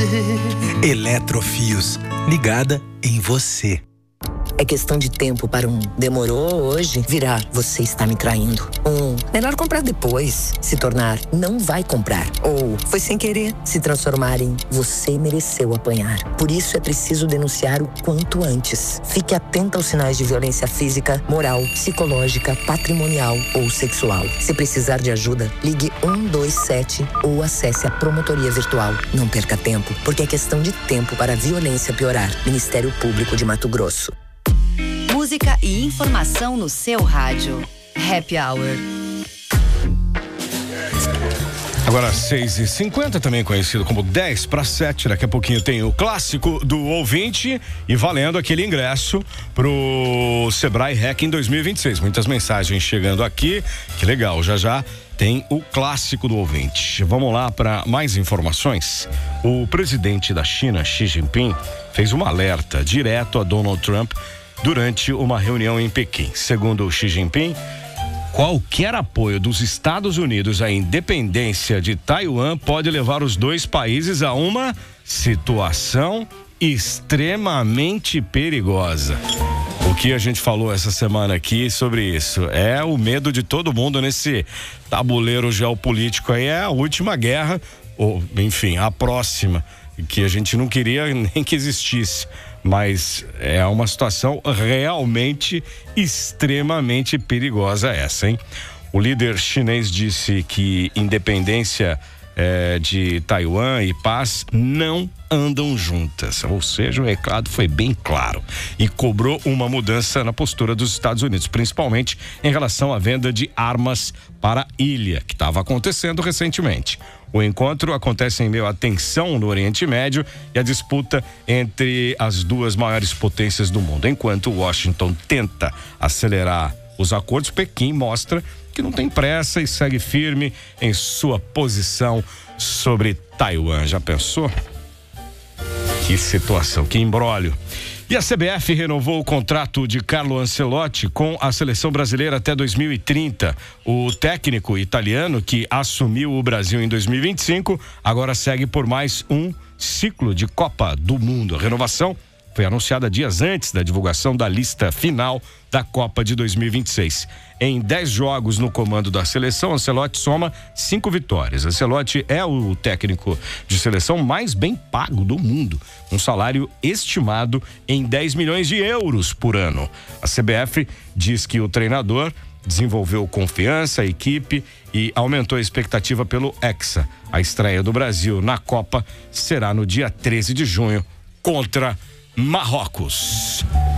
Eletrofios, ligada em você. É questão de tempo para um demorou hoje virar você está me traindo. Melhor comprar depois, se tornar não vai comprar. Ou foi sem querer se transformar em você mereceu apanhar. Por isso é preciso denunciar o quanto antes. Fique atento aos sinais de violência física, moral, psicológica, patrimonial ou sexual. Se precisar de ajuda, ligue 127 ou acesse a promotoria virtual. Não perca tempo, porque é questão de tempo para a violência piorar. Ministério Público de Mato Grosso. Música e informação no seu rádio. Happy Hour. Agora 6h50, também conhecido como 10 para 7. Daqui a pouquinho tem o clássico do ouvinte e valendo aquele ingresso pro Sebrae Rec em 2026. Muitas mensagens chegando aqui. Que legal, já tem o clássico do ouvinte. Vamos lá para mais informações. O presidente da China, Xi Jinping, fez um alerta direto a Donald Trump durante uma reunião em Pequim. Segundo o Xi Jinping, qualquer apoio dos Estados Unidos à independência de Taiwan pode levar os dois países a uma situação extremamente perigosa. O que a gente falou essa semana aqui sobre isso é o medo de todo mundo nesse tabuleiro geopolítico aí, é a última guerra, ou enfim, a próxima, que a gente não queria nem que existisse. Mas é uma situação realmente extremamente perigosa essa, hein? O líder chinês disse que independência de Taiwan e paz não andam juntas. Ou seja, o recado foi bem claro e cobrou uma mudança na postura dos Estados Unidos, principalmente em relação à venda de armas para a ilha, que estava acontecendo recentemente. O encontro acontece em meio à tensão no Oriente Médio e a disputa entre as duas maiores potências do mundo. Enquanto Washington tenta acelerar os acordos, Pequim mostra que não tem pressa e segue firme em sua posição sobre Taiwan. Já pensou? Que situação, que imbróglio. E a CBF renovou o contrato de Carlo Ancelotti com a seleção brasileira até 2030. O técnico italiano, que assumiu o Brasil em 2025, agora segue por mais um ciclo de Copa do Mundo. A renovação foi anunciada dias antes da divulgação da lista final da Copa de 2026. Em 10 jogos no comando da seleção, Ancelotti soma 5 vitórias. Ancelotti é o técnico de seleção mais bem pago do mundo, um salário estimado em 10 milhões de euros por ano. A CBF diz que o treinador desenvolveu confiança à equipe e aumentou a expectativa pelo Hexa. A estreia do Brasil na Copa será no dia 13 de junho contra Marrocos.